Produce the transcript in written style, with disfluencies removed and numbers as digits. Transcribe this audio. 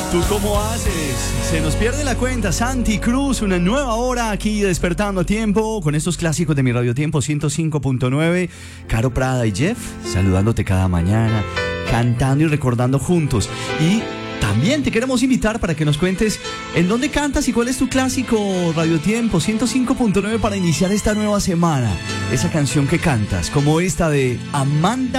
¿Tú cómo haces? Se nos pierde la cuenta. Santi Cruz, una nueva hora aquí despertando a tiempo con estos clásicos de mi Radio Tiempo 105.9. Caro Prada y Jeff saludándote cada mañana, cantando y recordando juntos. Y también te queremos invitar para que nos cuentes en dónde cantas y cuál es tu clásico Radio Tiempo 105.9 para iniciar esta nueva semana. Esa canción que cantas, como esta de Amanda